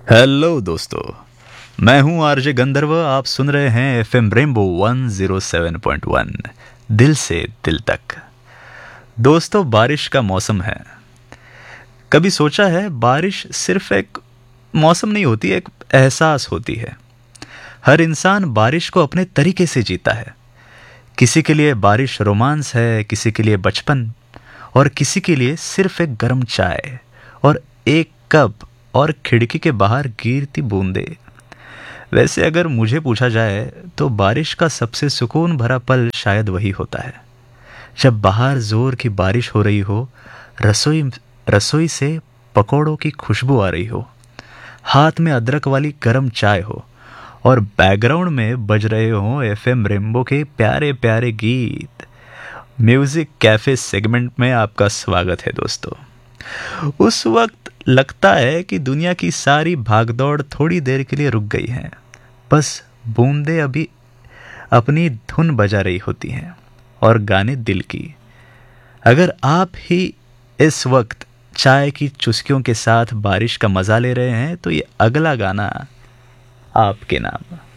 Hello दोस्तों। मैं हूं आरजे गंधर्व। आप सुन रहे हैं एफएम रेनबो 107.1 दिल से दिल तक। दोस्तों, बारिश का मौसम है। कभी सोचा है, बारिश सिर्फ एक मौसम नहीं होती, एक एहसास होती है। हर इंसान बारिश को अपने तरीके से जीता है। किसी के लिए बारिश रोमांस है, किसी के लिए बचपन, और किसी के लिए सिर्फ एक गर्म चाय और एक कप और खिड़की के बाहर गिरती बूंदे। वैसे अगर मुझे पूछा जाए तो बारिश का सबसे सुकून भरा पल शायद वही होता है, जब बाहर जोर की बारिश हो रही हो, रसोई रसोई से पकौड़ों की खुशबू आ रही हो, हाथ में अदरक वाली गर्म चाय हो और बैकग्राउंड में बज रहे हों एफएम रेनबो के प्यारे प्यारे गीत। म्यूजिक कैफे सेगमेंट में आपका स्वागत है दोस्तों। उस वक्त लगता है कि दुनिया की सारी भागदौड़ थोड़ी देर के लिए रुक गई है। बस बूंदे अभी अपनी धुन बजा रही होती हैं और गाने दिल की। अगर आप ही इस वक्त चाय की चुस्कियों के साथ बारिश का मजा ले रहे हैं तो ये अगला गाना आपके नाम।